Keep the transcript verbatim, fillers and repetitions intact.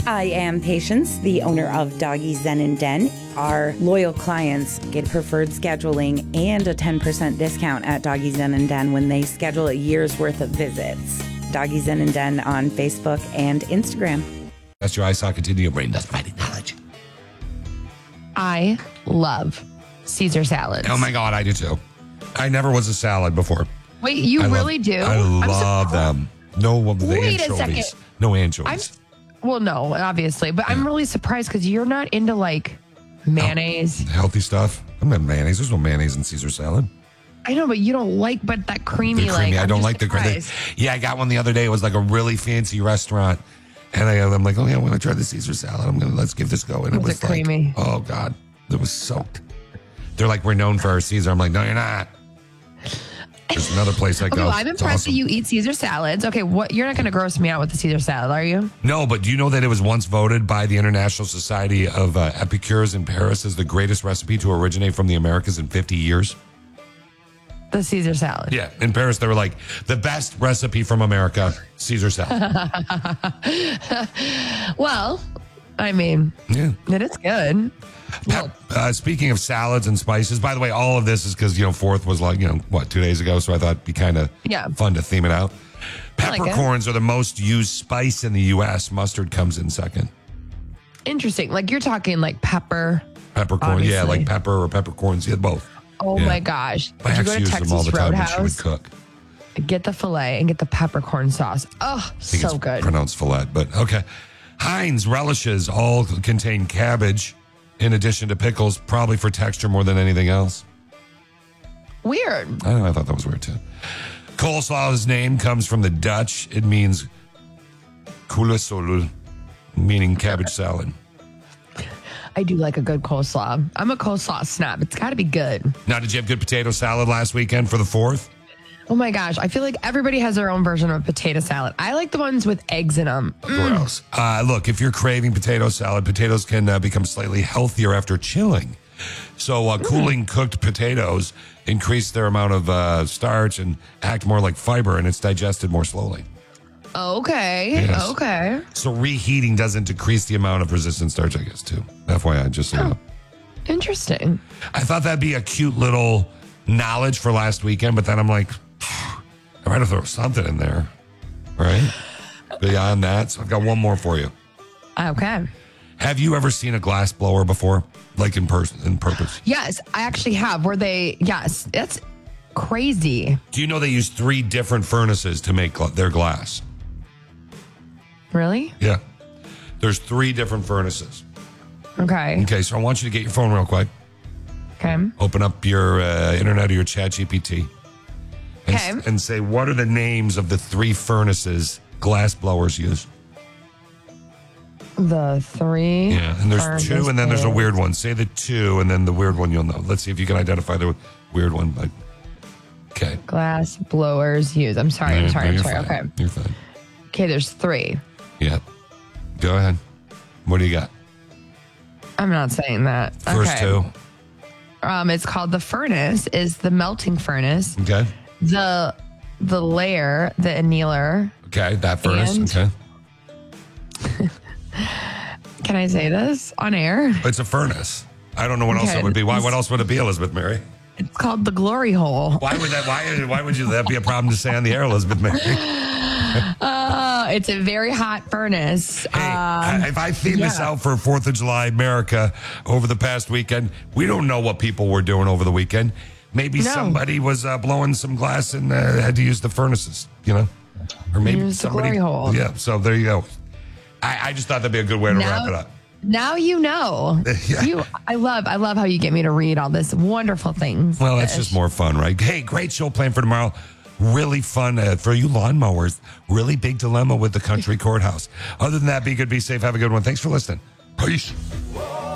I am Patience, the owner of Doggy Zen and Den. Our loyal clients get preferred scheduling and a ten percent discount at Doggy Zen and Den when they schedule a year's worth of visits. Doggy Zen and Den on Facebook and Instagram. That's your eye socket into your brain. That's fighting knowledge. I love Caesar salads. Oh my God, I do too. I never was a salad before. Wait, you I really love, do? I I'm love them. No, the Wait a anchovies. second. No anchovies. I'm, well, no, obviously, but yeah. I'm really surprised because you're not into like mayonnaise. Oh, healthy stuff. I'm not mayonnaise. There's no mayonnaise in Caesar salad. I know, but you don't like, but that creamy, the creamy like, I I'm don't just like the creamy. surprised. Yeah, I got one the other day. It was like a really fancy restaurant. And I, I'm like, oh yeah, I'm going to try the Caesar salad. I'm going to, let's give this a go. And it Was was it creamy? Like, oh God, it was soaked. They're like, we're known for our Caesar. I'm like, no, you're not. There's another place I Okay, go. well, I'm impressed awesome. that you eat Caesar salads. Okay, what? You're not going to gross me out with the Caesar salad, are you? No, but do you know that it was once voted by the International Society of uh, Epicures in Paris as the greatest recipe to originate from the Americas in fifty years? The Caesar salad. Yeah, in Paris, they were like, the best recipe from America, Caesar salad. Well, I mean, yeah, it is good. Pep, uh, speaking of salads and spices, by the way, all of this is because, you know, fourth was like, you know, what, two days ago? So I thought it'd be kind of yeah. fun to theme it out. Peppercorns like are the most used spice in the U S. Mustard comes in second. Interesting. Like you're talking like pepper. Peppercorn, obviously. yeah, like pepper or peppercorns, yeah, both. Oh yeah. my gosh. My Did you ex go to used Texas them all the time when she would Roadhouse? cook. Get the filet and get the peppercorn sauce. Oh, I think so it's good. pronounced fillet, but okay. Heinz relishes all contain cabbage in addition to pickles, probably for texture more than anything else. Weird. I don't know, I thought that was weird too. Coleslaw's name comes from the Dutch. It means koolsol, meaning cabbage salad. I do like a good coleslaw. I'm a coleslaw snob. It's got to be good. Now, did you have good potato salad last weekend for the fourth? Oh my gosh. I feel like everybody has their own version of potato salad. I like the ones with eggs in them. Mm. Gross. Uh, look, if you're craving potato salad, potatoes can uh, become slightly healthier after chilling. So uh, cooling mm. cooked potatoes increase their amount of uh, starch and act more like fiber, and it's digested more slowly. Okay. Yes. Okay. So reheating doesn't decrease the amount of resistant starch, I guess, too. F Y I, just so you know. Interesting. I thought that'd be a cute little knowledge for last weekend, but then I'm like, I might have throw something in there, right? Beyond that, so I've got one more for you. Okay. Have you ever seen a glass blower before, like in person, in purpose? Yes, I actually have. Where they, yes, that's crazy. Do you know they use three different furnaces to make gla- their glass? Really? Yeah. There's three different furnaces. Okay. Okay, so I want you to get your phone real quick. Okay. Open up your uh, internet or your chat G P T. And, Okay. and say, what are the names of the three furnaces glass blowers use? The three. Yeah, and there's two, and then there's a weird one. Say the two, and then the weird one you'll know. Let's see if you can identify the weird one. But okay. Glass blowers use. I'm sorry. I'm No, sorry. no, I'm you're sorry. fine. Okay. You're fine. Okay. There's three. Yeah. Go ahead. What do you got? I'm not saying that. First okay. two. Um, it's called the furnace. Is the melting furnace. Okay. The the layer, the annealer. Okay, that furnace. And- okay. Can I say this on air? It's a furnace. I don't know what else Okay, it would be. Why? this- What else would it be, Elizabeth Mary? It's called the glory hole. Why would that? Why? Why would you? That be a problem to say on the air, Elizabeth Mary? Uh, it's a very hot furnace. Hey, Um, if I theme this yeah. out for Fourth of July America over the past weekend, we don't know what people were doing over the weekend. Maybe No. somebody was uh, blowing some glass and uh, had to use the furnaces, you know, or maybe Use the somebody. glory hole. Yeah. So there you go. I, I just thought that'd be a good way to Now- wrap it up. Now you know. Yeah. You, I love, I love how you get me to read all this wonderful things. Well, that's just more fun, right? Hey, great show planned for tomorrow. Really fun uh, for you lawnmowers. Really big dilemma with the country courthouse. Other than that, be good, be safe, have a good one. Thanks for listening. Peace.